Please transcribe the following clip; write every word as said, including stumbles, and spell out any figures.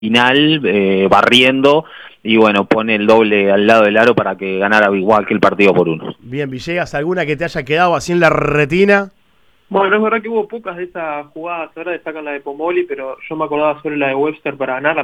final, eh, barriendo, y bueno, pone el doble al lado del aro para que ganara igual que el partido por uno. Bien, Villegas, ¿alguna que te haya quedado así en la retina? Bueno, es verdad que hubo pocas de esas jugadas, ahora destacan la de Pomoli, pero yo me acordaba sobre la de Webster para ganar.